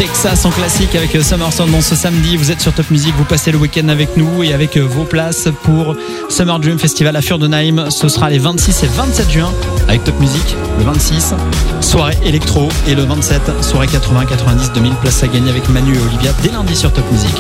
Texas en classique avec Summer Sound. Ce samedi, vous êtes sur Top Music, vous passez le week-end avec nous et avec vos places pour Summer Dream Festival à Fürdenheim. Ce sera les 26 et 27 juin avec Top Music. Le 26, soirée électro, et le 27, soirée 80, 90, 2000 places à gagner avec Manu et Olivia dès lundi sur Top Music.